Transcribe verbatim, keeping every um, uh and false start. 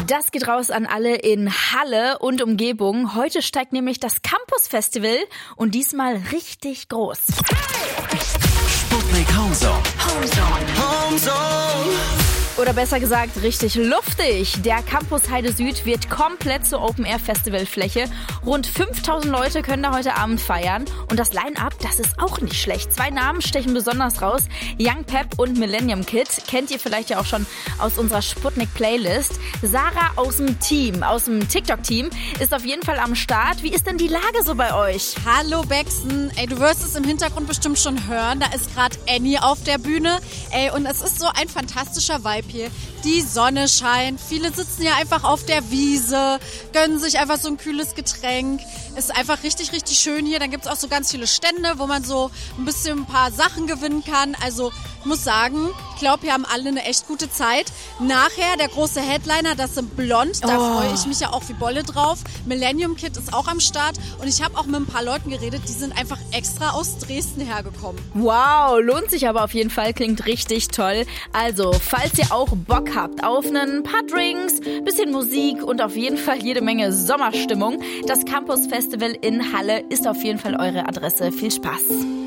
Das geht raus an alle in Halle und Umgebung. Heute steigt nämlich das Campus Festival und diesmal richtig groß. Sputnik Homezone. Homezone. Homezone. Oder besser gesagt, richtig luftig. Der Campus Heide Süd wird komplett zur Open-Air-Festivalfläche. Rund fünftausend Leute können da heute Abend feiern. Und das Line-Up, das ist auch nicht schlecht. Zwei Namen stechen besonders raus. Young Pep und Millennium Kid. Kennt ihr vielleicht ja auch schon aus unserer Sputnik-Playlist. Sarah aus dem Team, aus dem TikTok-Team, ist auf jeden Fall am Start. Wie ist denn die Lage so bei euch? Hallo Bexen. Ey, du wirst es im Hintergrund bestimmt schon hören. Da ist gerade Annie auf der Bühne. Ey, und es ist so ein fantastischer Vibe hier. Die Sonne scheint, viele sitzen ja einfach auf der Wiese, gönnen sich einfach so ein kühles Getränk. Ist einfach richtig, richtig schön hier. Dann gibt es auch so ganz viele Stände, wo man so ein bisschen ein paar Sachen gewinnen kann. Also ich muss sagen, ich glaube, hier haben alle eine echt gute Zeit. Nachher der große Headliner, das sind Blond. Da Oh. freue ich mich ja auch wie Bolle drauf. Millennium Kid ist auch am Start. Und ich habe auch mit ein paar Leuten geredet, die sind einfach extra aus Dresden hergekommen. Wow, lohnt sich aber auf jeden Fall, klingt richtig toll. Also, falls ihr auch Bock habt auf ein paar Drinks, bisschen Musik und auf jeden Fall jede Menge Sommerstimmung, das Campus Festival in Halle ist auf jeden Fall eure Adresse. Viel Spaß!